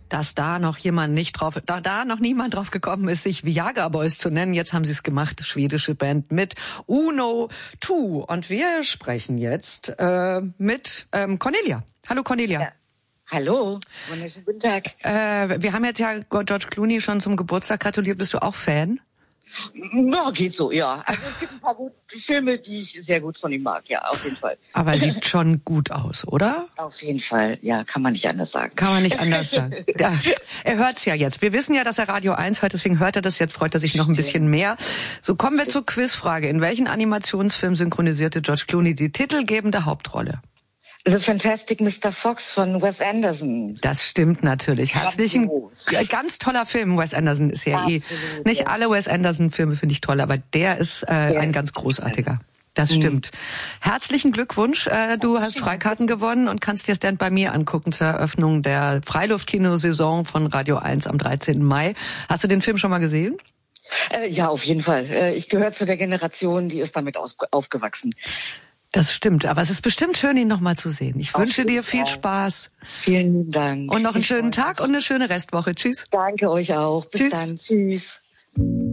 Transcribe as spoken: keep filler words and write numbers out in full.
dass da noch jemand nicht drauf, da, da noch niemand drauf gekommen ist, sich Viagra Boys zu nennen. Jetzt haben sie es gemacht, schwedische Band mit Uno zwei. Und wir sprechen jetzt äh, mit ähm, Cornelia. Hallo Cornelia. Ja. Hallo, wunderschönen guten Tag. Äh, wir haben jetzt ja George Clooney schon zum Geburtstag gratuliert. Bist du auch Fan? Ja, geht so, ja. Also es gibt ein paar gute Filme, die ich sehr gut von ihm mag, ja, auf jeden Fall. Aber er sieht schon gut aus, oder? Auf jeden Fall, ja, kann man nicht anders sagen. Kann man nicht anders sagen. Ja, er hört's ja jetzt. Wir wissen ja, dass er Radio eins hört, deswegen hört er das jetzt, freut er sich noch ein bisschen mehr. So, kommen wir zur Quizfrage. In welchen Animationsfilm synchronisierte George Clooney die titelgebende Hauptrolle? The Fantastic Mister Fox von Wes Anderson. Das stimmt natürlich. Herzlichen, ganz toller Film. Wes Anderson ist ja Absolut, eh, nicht ja. alle Wes Anderson-Filme finde ich toll, aber der ist äh, der ein ist ganz großartiger. Das mhm. stimmt. Herzlichen Glückwunsch. Äh, du hast Freikarten gewonnen und kannst dir Stand by Me angucken zur Eröffnung der Freiluftkinosaison von Radio eins am dreizehnten Mai. Hast du den Film schon mal gesehen? Äh, ja, auf jeden Fall. Äh, ich gehöre zu der Generation, die ist damit aus- aufgewachsen. Das stimmt, aber es ist bestimmt schön, ihn noch mal zu sehen. Ich Auf wünsche dir viel auch. Spaß. Vielen lieben Dank. Und noch einen ich schönen Tag und eine schöne Restwoche. Tschüss. Danke euch auch. Bis Tschüss. dann. Tschüss.